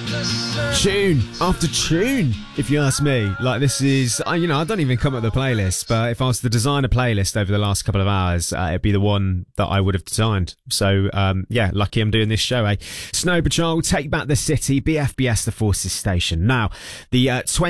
Tune after tune, if you ask me. Like, this is, I don't even come up with a playlist, but if I was to design a playlist over the last couple of hours, it'd be the one that I would have designed. So, lucky I'm doing this show, eh? Snow Patrol, Take Back the City, BFBS, The Forces Station. Now, the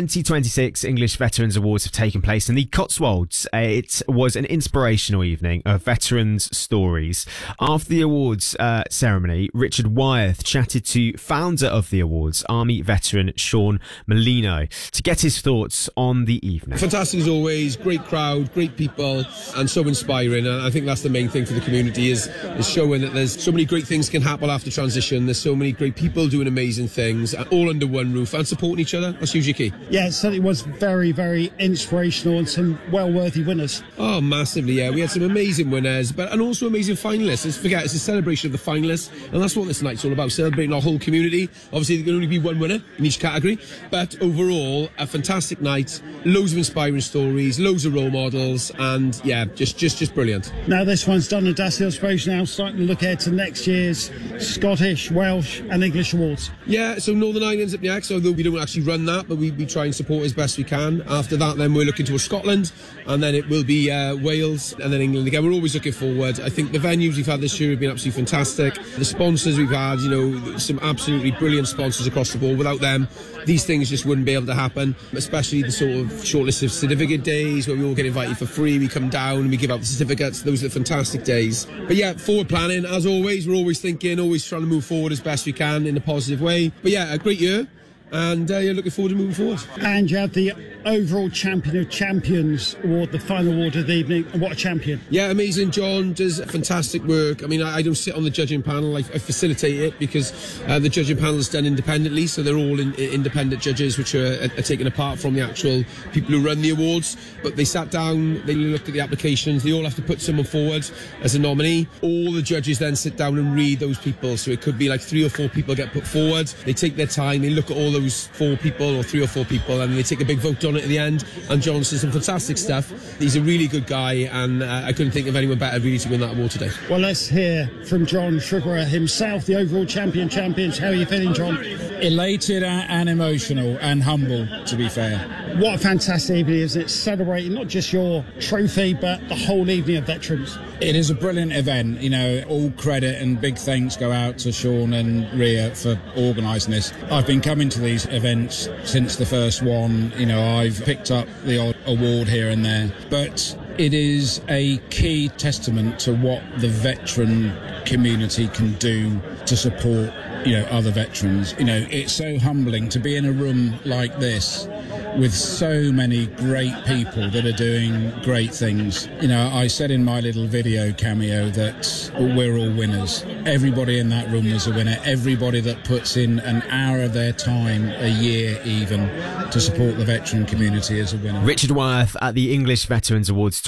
2026 English Veterans Awards have taken place in the Cotswolds. It was an inspirational evening of veterans' stories. After the awards ceremony, Richard Wyeth chatted to founder of the awards, Army veteran Sean Molino, to get his thoughts on the evening. Fantastic as always, great crowd, great people, and so inspiring. And I think that's the main thing for the community is showing that there's so many great things can happen after transition. There's so many great people doing amazing things, all under one roof and supporting each other. That's usually key. Yeah, it certainly was very, very inspirational and some well-worthy winners. Oh, massively, yeah. We had some amazing winners, and also amazing finalists. Let's forget, it's a celebration of the finalists, and that's what this night's all about, celebrating our whole community. Obviously, there can only be one winner in each category, but overall, a fantastic night, loads of inspiring stories, loads of role models, and yeah, just brilliant. Now, this one's done and dusted, I suppose. Now, starting to look ahead to next year's Scottish, Welsh, and English awards. Yeah, so Northern Ireland's up next, although we don't actually run that, but we try and support as best we can. After that, then we're looking towards Scotland, and then it will be Wales, and then England again. We're always looking forward. I think the venues we've had this year have been absolutely fantastic. The sponsors we've had, some absolutely brilliant sponsors across the board. Without them, these things just wouldn't be able to happen, especially the sort of shortlisted certificate days where we all get invited for free. We come down and we give out the certificates. Those are the fantastic days. But yeah, forward planning, as always. We're always thinking, always trying to move forward as best we can in a positive way. But yeah, a great year. And you're looking forward to moving forward. And you have the overall champion of champions award, the final award of the evening. And what a champion. Yeah, amazing. John does fantastic work. I mean, I don't sit on the judging panel. I facilitate it because the judging panel is done independently, so they're all independent judges which are taken apart from the actual people who run the awards. But they sat down, they looked at the applications, they all have to put someone forward as a nominee. All the judges then sit down and read those people, so it could be like 3 or 4 people get put forward. They take their time, they look at all those 4 people or 3 or 4 people, and they take a big vote on it at the end. And John says some fantastic stuff. He's a really good guy, and I couldn't think of anyone better really to win that award today. Well, let's hear from John Sugarer himself, the overall champions. How are you feeling, John? Elated and emotional and humble, to be fair. What a fantastic evening, isn't it? Celebrating not just your trophy, but the whole evening of veterans. It is a brilliant event. All credit and big thanks go out to Sean and Ria for organising this. I've been coming to these events since the first one. I've picked up the odd award here and there, but it is a key testament to what the veteran community can do to support other veterans. It's so humbling to be in a room like this with so many great people that are doing great things. I said in my little video cameo that we're all winners. Everybody in that room was a winner. Everybody that puts in an hour of their time a year even to support the veteran community is a winner. Richard Wyeth at the English Veterans Awards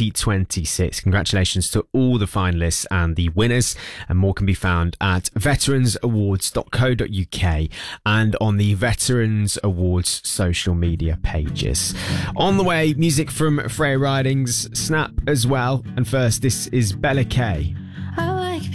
2026. Congratulations to all the finalists and the winners, and more can be found at veteransawards.co.uk and on the Veterans Awards social media pages. On the way, music from Freya Ridings, Snap as well, and first this is Bella Kay.